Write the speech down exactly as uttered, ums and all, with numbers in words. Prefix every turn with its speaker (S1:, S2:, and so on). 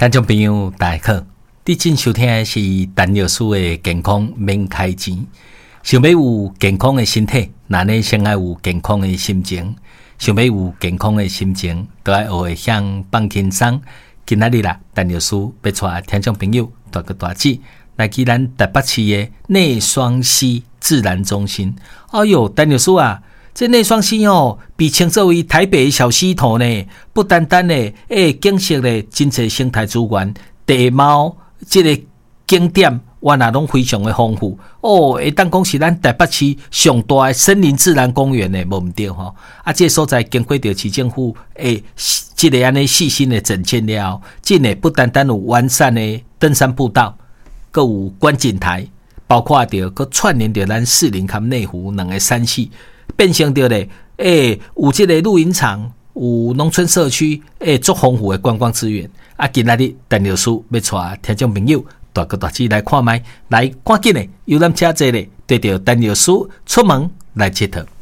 S1: 听众朋友大家好，你正收听的是陈药师的健康免开钱。想要有健康的身体，那你先要有健康的心情。想要有健康的心情，都要学会向放轻松。今仔日啦，陈药师要带听众朋友大个大志来去咱台北市的内双溪自然中心。哎哟，陈药师啊！这内双溪哦，被称作为台北的小溪头呢，不单单呢，诶，景色呢，真侪生态资源、地貌，这个景点，原来拢非常的丰富哦。会当讲是咱台北市上大的森林自然公园呢，无毋对吼。啊，这个所在经过着市政府诶，这个安尼细心的整建了后，真诶不单单有完善的登山步道，阁有观景台，包括着阁串联着咱士林和内湖两个山系。变成着咧，诶、欸，有这个露营场，有农村社区，诶、欸，足丰富的观光资源。啊，今仔日陈药师要带听众朋友大个大志来看卖，来赶紧咧，游览车坐咧，对着陈药师出门来佚佗。